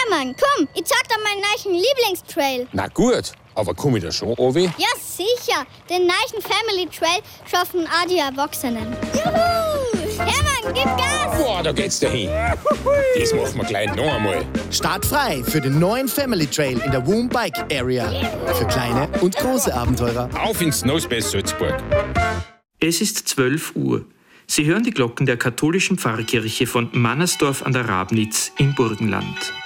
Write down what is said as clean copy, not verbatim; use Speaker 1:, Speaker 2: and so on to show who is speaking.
Speaker 1: Hermann, komm, ich zeig dir meinen neuen Lieblingstrail.
Speaker 2: Na gut, aber komm ich da schon runter?
Speaker 1: Ja, sicher. Den neuen Family Trail schaffen auch die Erwachsenen. Juhu! Hermann, gib Gas!
Speaker 2: Boah, da geht's dahin. Das machen wir gleich noch einmal.
Speaker 3: Startfrei für den neuen Family Trail in der Woom Bike Area. Für kleine und große Abenteurer.
Speaker 2: Auf ins Snowspace Salzburg.
Speaker 4: Es ist 12 Uhr. Sie hören die Glocken der katholischen Pfarrkirche von Mannersdorf an der Rabnitz im Burgenland.